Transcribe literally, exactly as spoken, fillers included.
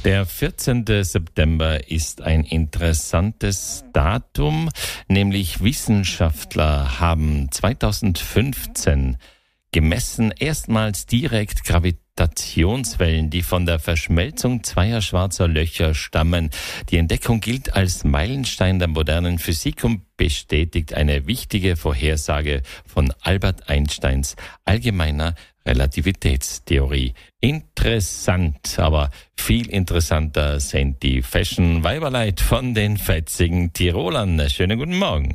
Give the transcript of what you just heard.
Der vierzehnte September ist ein interessantes Datum, nämlich Wissenschaftler haben zweitausendfünfzehn gemessen erstmals direkt Gravitationswellen, die von der Verschmelzung zweier schwarzer Löcher stammen. Die Entdeckung gilt als Meilenstein der modernen Physik und bestätigt eine wichtige Vorhersage von Albert Einsteins allgemeiner Relativitätstheorie. Interessant, aber viel interessanter sind die Fashion-Weiberleid von den fetzigen Tirolern. Schönen guten Morgen.